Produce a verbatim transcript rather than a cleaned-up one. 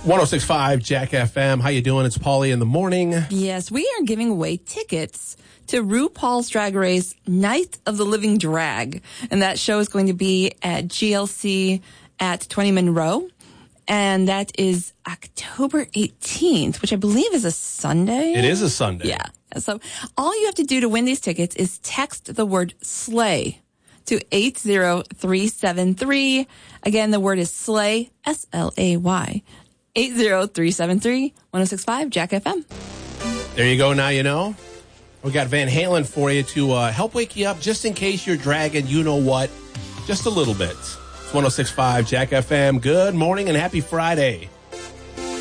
one oh six point five Jack F M. How you doing? It's Paulie in the morning. Yes, we are giving away tickets to RuPaul's Drag Race Night of the Living Drag. And that show is going to be at G L C at twenty Monroe. And that is October eighteenth, which I believe is a Sunday. It is a Sunday. Yeah. So all you have to do to win these tickets is text the word SLAY to eight zero three seven three. Again, the word is SLAY, S L A Y. eight zero three seven three, one oh six point five Jack F M. There you go. Now you know. We got Van Halen for you to uh, help wake you up just in case you're dragging you know what, just a little bit. It's one oh six point five Jack F M. Good morning and happy Friday.